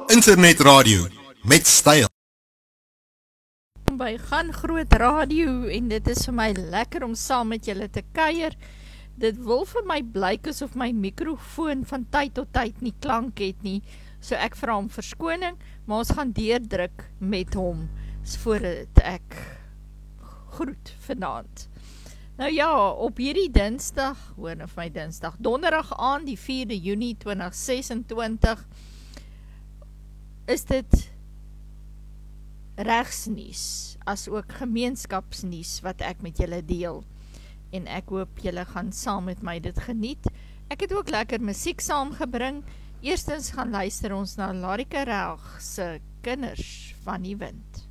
Internetradio met styl. By Gaan Groot Radio en dit is vir my lekker om saam met julle te kuier. Dit wil vir my blyk asof my microfoon van tyd tot tyd nie klank het nie, so ek vra hom verskoning, maar ons gaan deurdruk met hom, voordat ek groet vanaand. Nou ja, op hierdie dinsdag, donderdag aan die 4de Junie 2026, is dit regsnuus, as ook gemeenskapsnuus wat ek met julle deel. En ek hoop julle gaan saam met my dit geniet. Ek het ook lekker musiek saamgebring. Eerstens gaan luister ons na Larika Raag se Kinders van die Wind.